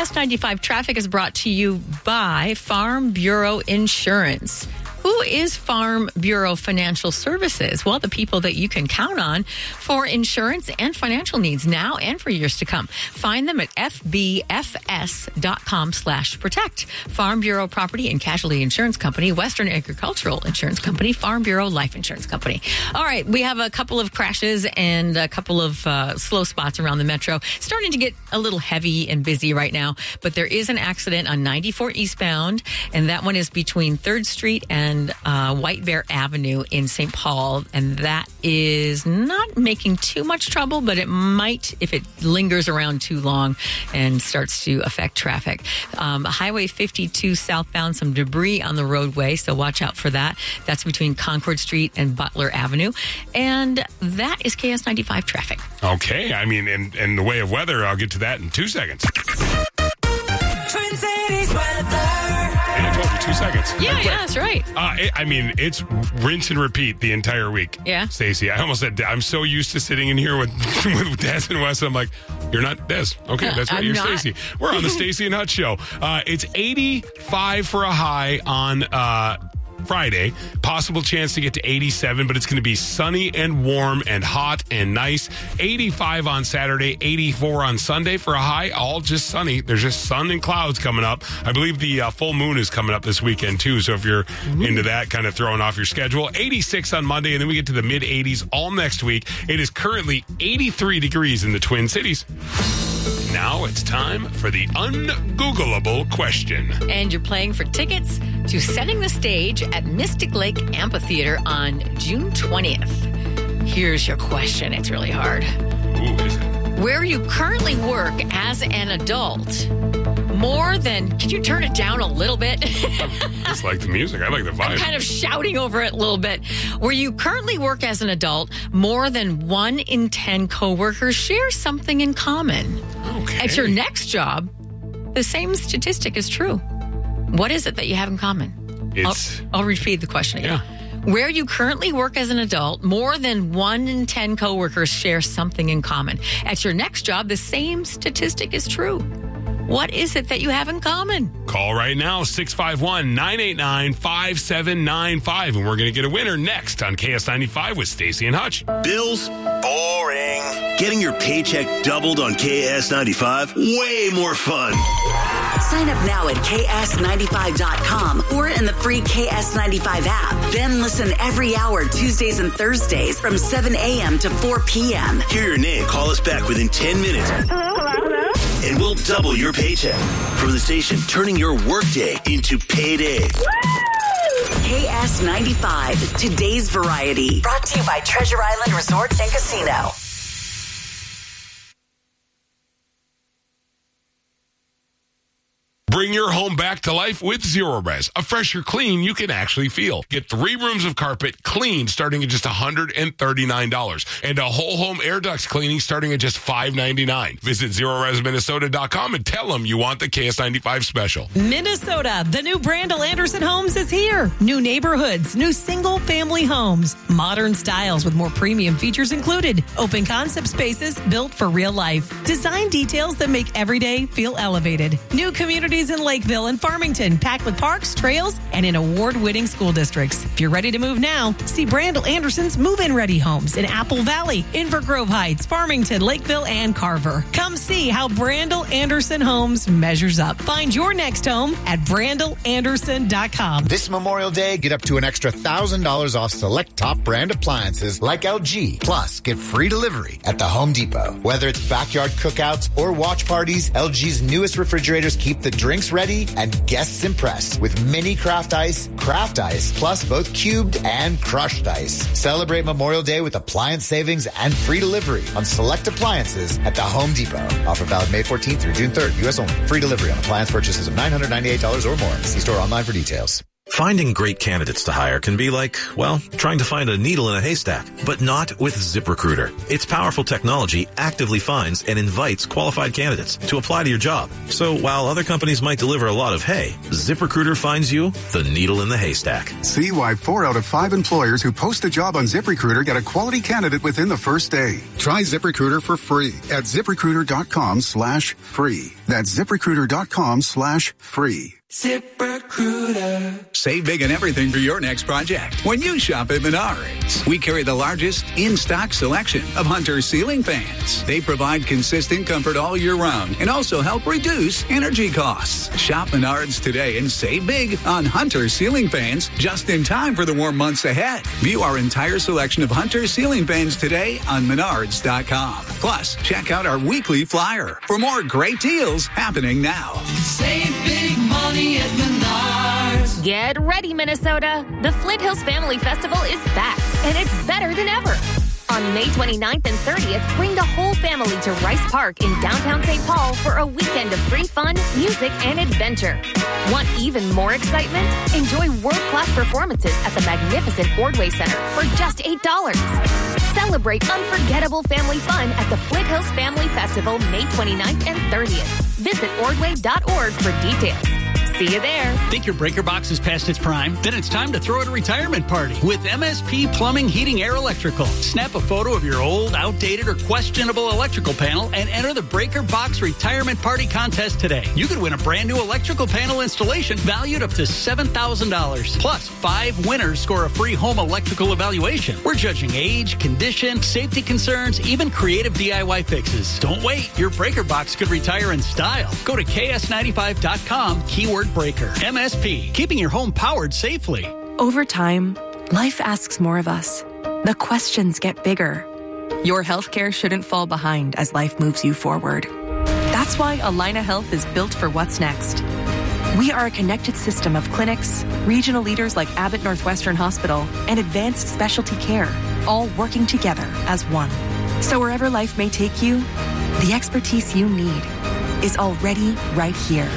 KS95 Traffic is brought to you by Farm Bureau Insurance. Who is Farm Bureau Financial Services? Well, the people that you can count on for insurance and financial needs now and for years to come. Find them at fbfs.com/protect. Farm Bureau Property and Casualty Insurance Company, Western Agricultural Insurance Company, Farm Bureau Life Insurance Company. All right, we have a couple of crashes and a couple of slow spots around the metro. Starting to get a little heavy and busy right now, but there is an accident on 94 eastbound, and that one is between 3rd Street and White Bear Avenue in St. Paul, and that is not making too much trouble, but it might if it lingers around too long and starts to affect traffic. Highway 52 southbound, some debris on the roadway, so watch out for that. That's between Concord Street and Butler Avenue, and that is KS95 traffic. Okay, I mean, in the way of weather, I'll get to that in 2 seconds. Twin Cities weather. I told you 2 seconds. Yeah, that's right. It's rinse and repeat the entire week. Yeah. Stacey, I almost said, I'm so used to sitting in here with Des and Wes. I'm like, you're not Des. Okay, that's right. You're Stacey. We're on the Stacey and Hutch Show. It's 85 for a high on Friday. Possible chance to get to 87, but it's going to be sunny and warm and hot and nice. 85 on Saturday, 84 on Sunday for a high. All just sunny. There's just sun and clouds coming up. I believe the full moon is coming up this weekend too. So if you're into that, kind of throwing off your schedule. 86 on Monday, and then we get to the mid 80s all next week. It is currently 83 degrees in the Twin Cities. Now it's time for the ungoogleable question. And you're playing for tickets to Setting the Stage at Mystic Lake Amphitheater on June 20th. Here's your question. It's really hard. Ooh, is it? Where you currently work as an adult, more than... Can you turn it down a little bit? It's like the music. I like the vibe. I'm kind of shouting over it a little bit. Where you currently work as an adult, more than 1 in 10 coworkers share something in common. Okay. At your next job, the same statistic is true. What is it that you have in common? I'll repeat the question again. Yeah. Where you currently work as an adult, more than 1 in 10 coworkers share something in common. At your next job, the same statistic is true. What is it that you have in common? Call right now, 651-989-5795. And we're going to get a winner next on KS95 with Stacey and Hutch. Bills? Boring. Getting your paycheck doubled on KS95? Way more fun. Sign up now at KS95.com or in the free KS95 app. Then listen every hour, Tuesdays and Thursdays from 7 a.m. to 4 p.m. Hear your name. Call us back within 10 minutes. Hello. And we'll double your paycheck. From the station, turning your workday into payday. KS95, today's variety. Brought to you by Treasure Island Resort and Casino. Bring your home back to life with Zerorez, a fresher clean you can actually feel. Get 3 rooms of carpet clean starting at just $139 and a whole home air ducts cleaning starting at just $599. Visit ZerorezMinnesota.com and tell them you want the KS95 special. Minnesota, the new Brandel Anderson Homes is here. New neighborhoods, new single-family homes, modern styles with more premium features included. Open concept spaces built for real life. Design details that make every day feel elevated. New communities in Lakeville and Farmington, packed with parks, trails, and in award-winning school districts. If you're ready to move now, see Brandel Anderson's move-in ready homes in Apple Valley, Inver Grove Heights, Farmington, Lakeville, and Carver. Come see how Brandel Anderson Homes measures up. Find your next home at BrandelAnderson.com. This Memorial Day, get up to an extra $1,000 off select top brand appliances like LG. Plus, get free delivery at the Home Depot. Whether it's backyard cookouts or watch parties, LG's newest refrigerators keep the drinks ready and guests impressed with mini craft ice, plus both cubed and crushed ice. Celebrate Memorial Day with appliance savings and free delivery on select appliances at the Home Depot. Offer valid May 14th through June 3rd. U.S. only. Free delivery on appliance purchases of $998 or more. See store online for details. Finding great candidates to hire can be like, well, trying to find a needle in a haystack, but not with ZipRecruiter. Its powerful technology actively finds and invites qualified candidates to apply to your job. So while other companies might deliver a lot of hay, ZipRecruiter finds you the needle in the haystack. See why 4 out of 5 employers who post a job on ZipRecruiter get a quality candidate within the first day. Try ZipRecruiter for free at ZipRecruiter.com/free. That's ZipRecruiter.com/free. ZipRecruiter. Save big on everything for your next project when you shop at Menards. We carry the largest in-stock selection of Hunter ceiling fans. They provide consistent comfort all year round and also help reduce energy costs. Shop Menards today and save big on Hunter ceiling fans just in time for the warm months ahead. View our entire selection of Hunter ceiling fans today on Menards.com. Plus, check out our weekly flyer for more great deals happening now. Save big money at Menards. Get ready, Minnesota. The Flint Hills Family Festival is back, and it's better than ever. On May 29th and 30th, bring the whole family to Rice Park in downtown St. Paul for a weekend of free fun, music, and adventure. Want even more excitement? Enjoy world-class performances at the magnificent Ordway Center for just $8. Celebrate unforgettable family fun at the Flint Hills Family Festival May 29th and 30th. Visit ordway.org for details. See you there. Think your breaker box is past its prime? Then it's time to throw it a retirement party with MSP Plumbing, Heating, Air, Electrical. Snap a photo of your old, outdated, or questionable electrical panel and enter the Breaker Box Retirement Party contest today. You could win a brand new electrical panel installation valued up to $7,000. Plus, 5 winners score a free home electrical evaluation. We're judging age, condition, safety concerns, even creative DIY fixes. Don't wait. Your breaker box could retire in style. Go to KS95.com, keyword breaker. MSP, keeping your home powered safely. Over time, life asks more of us. The questions get bigger. Your healthcare shouldn't fall behind as life moves you forward. That's why Allina Health is built for what's next. We are a connected system of clinics, regional leaders like Abbott Northwestern Hospital, and advanced specialty care, all working together as one. So wherever life may take you, the expertise you need is already right here.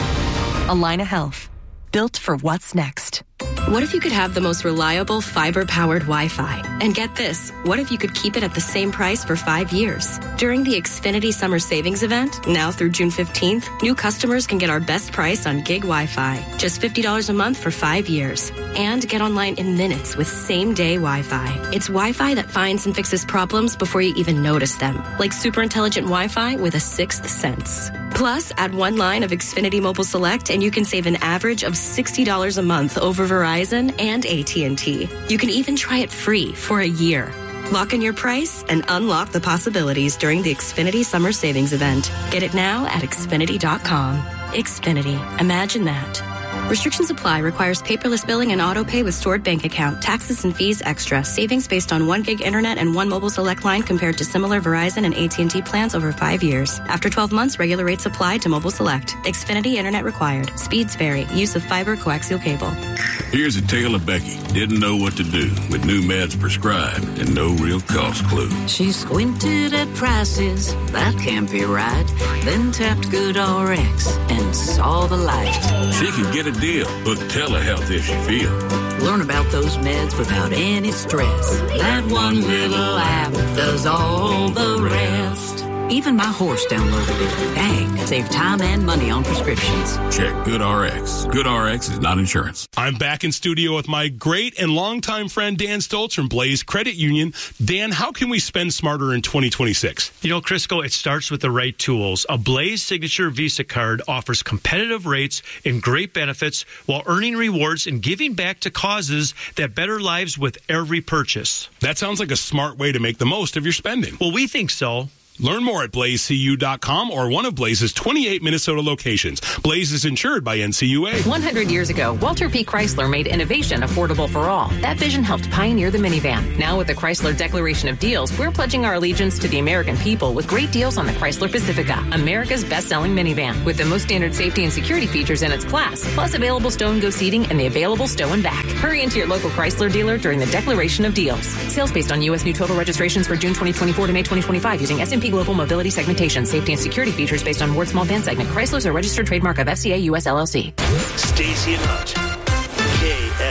Allina Health, built for what's next. What if you could have the most reliable fiber-powered Wi-Fi? And get this, what if you could keep it at the same price for 5 years? During the Xfinity Summer Savings Event, now through June 15th, new customers can get our best price on gig Wi-Fi, just $50 a month for 5 years. And get online in minutes with same-day Wi-Fi. It's Wi-Fi that finds and fixes problems before you even notice them, like super intelligent Wi-Fi with a sixth sense. Plus, add one line of Xfinity Mobile Select and you can save an average of $60 a month over Verizon and AT&T. You can even try it free for a year. Lock in your price and unlock the possibilities during the Xfinity Summer Savings Event. Get it now at Xfinity.com. Xfinity. Imagine that. Restrictions apply. Requires paperless billing and auto pay with stored bank account. Taxes and fees extra. Savings based on 1 gig internet and 1 mobile select line compared to similar Verizon and AT&T plans over 5 years. After 12 months, regular rates apply to mobile select. Xfinity internet required. Speeds vary. Use of fiber coaxial cable. Here's a tale of Becky. Didn't know what to do with new meds prescribed and no real cost clue. She squinted at prices. That can't be right. Then tapped GoodRx and saw the light. She can get a deal. Book telehealth if she feels. Learn about those meds without any stress. That one little app does all the rest. Even my horse downloaded it. Dang, save time and money on prescriptions. Check GoodRx. GoodRx is not insurance. I'm back in studio with my great and longtime friend Dan Stoltz from Blaze Credit Union. Dan, how can we spend smarter in 2026? You know, Crisco, it starts with the right tools. A Blaze Signature Visa card offers competitive rates and great benefits while earning rewards and giving back to causes that better lives with every purchase. That sounds like a smart way to make the most of your spending. Well, we think so. Learn more at blazecu.com or one of Blaze's 28 Minnesota locations. Blaze is insured by NCUA. 100 years ago, Walter P. Chrysler made innovation affordable for all. That vision helped pioneer the minivan. Now with the Chrysler Declaration of Deals, we're pledging our allegiance to the American people with great deals on the Chrysler Pacifica, America's best-selling minivan, with the most standard safety and security features in its class, plus available stow-and-go seating and the available stow and back. Hurry into your local Chrysler dealer during the Declaration of Deals. Sales based on U.S. new total registrations for June 2024 to May 2025 using S&P Global Mobility segmentation, safety and security features based on Ward Small Van segment. Chrysler's a registered trademark of FCA US LLC. Stacy and Hutch.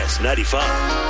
KS95.